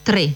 3.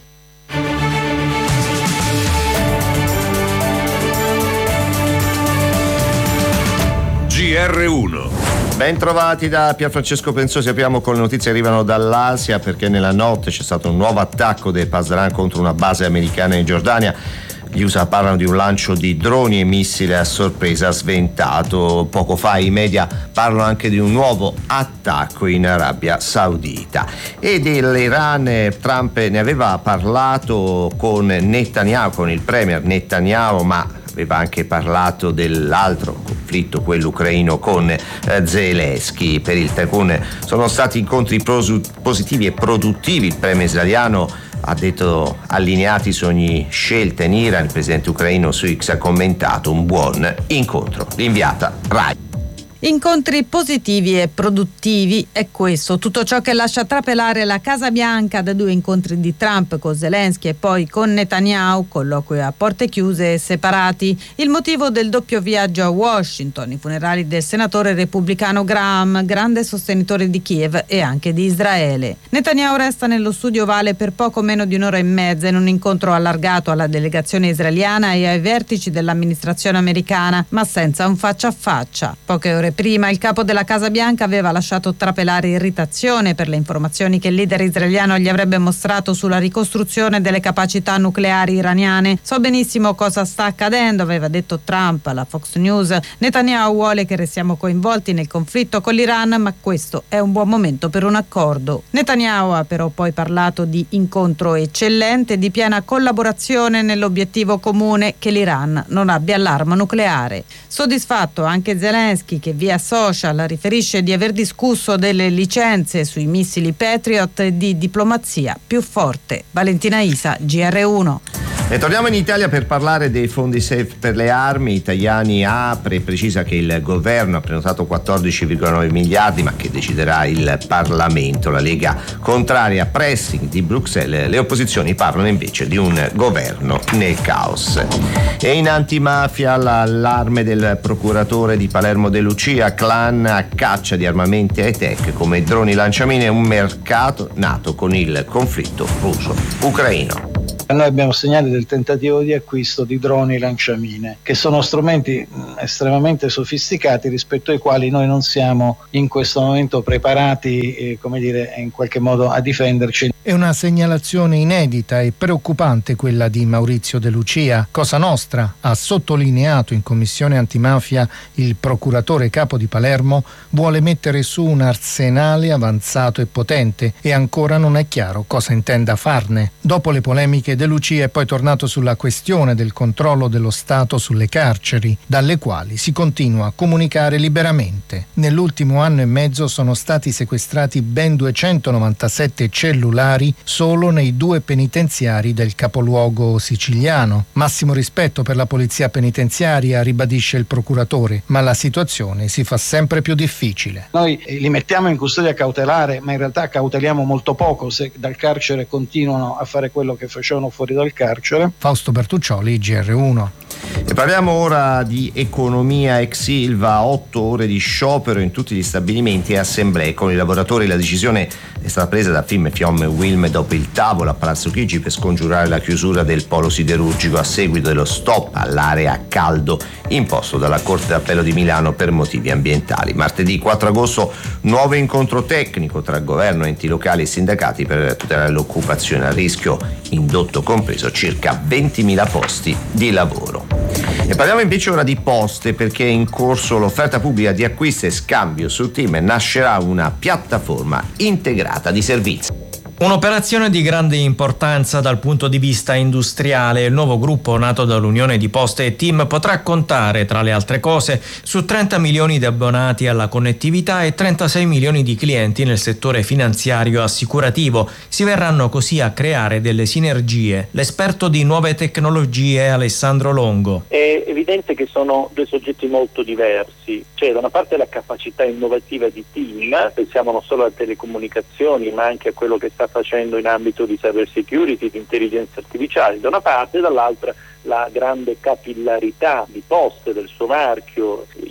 GR1. Ben trovati da Pierfrancesco Pensosi. Apriamo con le notizie che arrivano dall'Asia, perché nella notte c'è stato un nuovo attacco dei Pasdaran contro una base americana in Giordania. Gli USA parlano di un lancio di droni e missili a sorpresa sventato. Poco fa i media parlano anche di un nuovo attacco in Arabia Saudita. E dell'Iran Trump ne aveva parlato con Netanyahu, con il premier Netanyahu, ma aveva anche parlato dell'altro conflitto, quello ucraino, con Zelensky. Per il Tycoon sono stati incontri positivi e produttivi. Il premier israeliano ha detto allineati su ogni scelta in Iran. Il presidente ucraino su X ha commentato un buon incontro. L'inviata Rai. Incontri positivi e produttivi è questo, tutto ciò che lascia trapelare la Casa Bianca da 2 incontri di Trump con Zelensky e poi con Netanyahu, colloqui a porte chiuse e separati. Il motivo del doppio viaggio a Washington, i funerali del senatore repubblicano Graham, grande sostenitore di Kiev e anche di Israele. Netanyahu resta nello studio ovale per poco meno di un'ora e mezza in un incontro allargato alla delegazione israeliana e ai vertici dell'amministrazione americana, ma senza un faccia a faccia. Poche ore prima il capo della Casa Bianca aveva lasciato trapelare irritazione per le informazioni che il leader israeliano gli avrebbe mostrato sulla ricostruzione delle capacità nucleari iraniane. So benissimo cosa sta accadendo, aveva detto Trump alla Fox News. Netanyahu vuole che restiamo coinvolti nel conflitto con l'Iran, ma questo è un buon momento per un accordo. Netanyahu ha però poi parlato di incontro eccellente e di piena collaborazione nell'obiettivo comune che l'Iran non abbia l'arma nucleare. Soddisfatto anche Zelensky, che via social riferisce di aver discusso delle licenze sui missili Patriot e di diplomazia più forte. Valentina Isa, GR1. E torniamo in Italia per parlare dei fondi SAFE per le armi. Tajani apre e precisa che il governo ha prenotato 14,9 miliardi, ma che deciderà il Parlamento. La Lega contraria pressing di Bruxelles, le opposizioni parlano invece di un governo nel caos. E in antimafia l'allarme del procuratore di Palermo De Lucia, clan a caccia di armamenti high-tech come droni lanciamine, è un mercato nato con il conflitto russo-ucraino. Noi abbiamo segnali del tentativo di acquisto di droni lanciamine, che sono strumenti estremamente sofisticati rispetto ai quali noi non siamo in questo momento preparati, in qualche modo a difenderci. È una segnalazione inedita e preoccupante quella di Maurizio De Lucia. Cosa Nostra ha sottolineato in commissione antimafia il procuratore capo di Palermo vuole mettere su un arsenale avanzato e potente e ancora non è chiaro cosa intenda farne. Dopo le polemiche, De Lucia è poi tornato sulla questione del controllo dello Stato sulle carceri, dalle quali si continua a comunicare liberamente. Nell'ultimo anno e mezzo sono stati sequestrati ben 297 cellulari solo nei 2 penitenziari del capoluogo siciliano. Massimo rispetto per la polizia penitenziaria, ribadisce il procuratore, ma la situazione si fa sempre più difficile. Noi li mettiamo in custodia cautelare, ma in realtà cauteliamo molto poco se dal carcere continuano a fare quello che facevano fuori dal carcere. Fausto Bertuccioli, GR1. E parliamo ora di economia ex Ilva. 8 ore di sciopero in tutti gli stabilimenti e assemblee con i lavoratori. La decisione è stata presa da Fimme, Fiom e Wilm dopo il tavolo a Palazzo Chigi per scongiurare la chiusura del polo siderurgico a seguito dello stop all'area a caldo imposto dalla Corte d'Appello di Milano per motivi ambientali. Martedì 4 agosto nuovo incontro tecnico tra governo, enti locali e sindacati per tutelare l'occupazione a rischio, indotto compreso circa 20.000 posti di lavoro. E parliamo invece ora di Poste, perché è in corso l'offerta pubblica di acquisto e scambio su TIM e nascerà una piattaforma integrata di servizi. Un'operazione di grande importanza dal punto di vista industriale. Il nuovo gruppo nato dall'unione di Poste e TIM potrà contare, tra le altre cose, su 30 milioni di abbonati alla connettività e 36 milioni di clienti nel settore finanziario assicurativo. Si verranno così a creare delle sinergie. L'esperto di nuove tecnologie è Alessandro Longo. È evidente che sono 2 soggetti molto diversi. C'è da una parte la capacità innovativa di TIM, pensiamo non solo alle telecomunicazioni ma anche a quello che sta facendo in ambito di cyber security, di intelligenza artificiale da una parte, e dall'altra la grande capillarità di Poste, del suo marchio,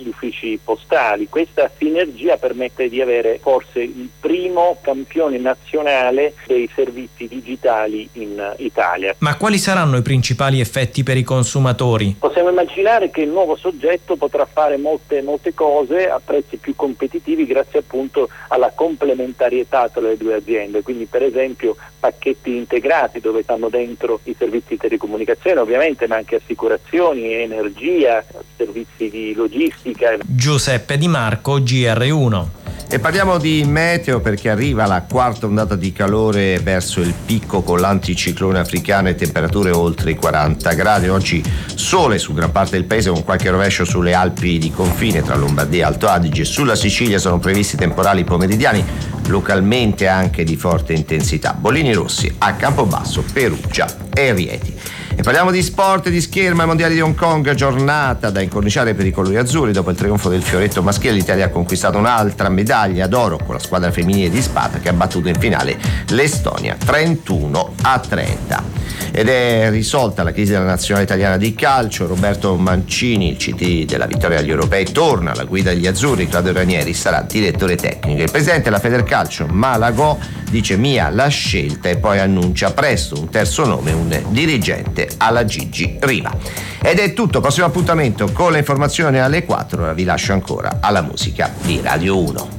gli uffici postali. Questa sinergia permette di avere forse il primo campione nazionale dei servizi digitali in Italia. Ma quali saranno i principali effetti per i consumatori? Possiamo immaginare che il nuovo soggetto potrà fare molte cose a prezzi più competitivi grazie appunto alla complementarietà tra le due aziende, quindi per esempio pacchetti integrati dove stanno dentro i servizi di telecomunicazione ovviamente, ma anche assicurazioni, energia, servizi di logistica. Giuseppe Di Marco, GR1. E parliamo di meteo perché arriva la quarta ondata di calore verso il picco con l'anticiclone africano e temperature oltre i 40 gradi. Oggi sole su gran parte del paese con qualche rovescio sulle Alpi di confine tra Lombardia e Alto Adige. Sulla Sicilia sono previsti temporali pomeridiani, localmente anche di forte intensità. Bollini rossi a Campobasso, Perugia e Rieti. E parliamo di sport e di scherma ai mondiali di Hong Kong, giornata da incorniciare per i colori azzurri. Dopo il trionfo del fioretto maschile, l'Italia ha conquistato un'altra medaglia d'oro con la squadra femminile di Spada che ha battuto in finale l'Estonia 31-30. Ed è risolta la crisi della nazionale italiana di calcio. Roberto Mancini, il CT della vittoria agli europei, torna alla guida degli azzurri. Claudio Ranieri sarà direttore tecnico. Il presidente della Federcalcio, Malagò, dice mia la scelta e poi annuncia presto un terzo nome, un dirigente alla Gigi Riva. Ed è tutto, prossimo appuntamento con le informazioni alle 4. Ora vi lascio ancora alla musica di Radio 1.